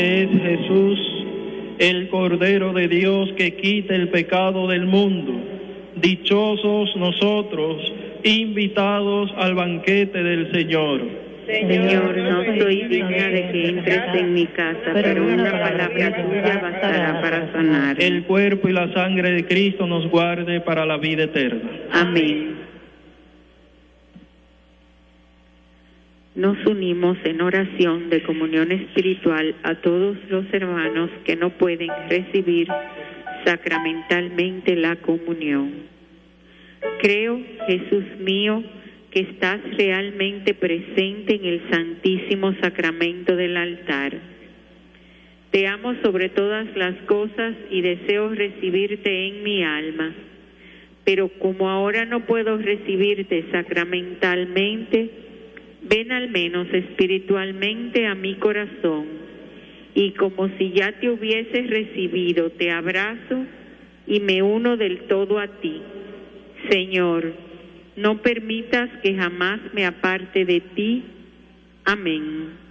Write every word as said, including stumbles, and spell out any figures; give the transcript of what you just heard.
Es Jesús, el Cordero de Dios que quita el pecado del mundo. Dichosos nosotros, invitados al banquete del Señor. Señor, no soy digna de que entres en mi casa, pero una palabra tuya bastará para sanar. El cuerpo y la sangre de Cristo nos guarde para la vida eterna. Amén. Nos unimos en oración de comunión espiritual a todos los hermanos que no pueden recibir sacramentalmente la comunión. Creo, Jesús mío, que estás realmente presente en el Santísimo Sacramento del altar. Te amo sobre todas las cosas y deseo recibirte en mi alma, pero como ahora no puedo recibirte sacramentalmente, ven al menos espiritualmente a mi corazón, y como si ya te hubieses recibido, te abrazo y me uno del todo a ti. Señor, no permitas que jamás me aparte de ti. Amén.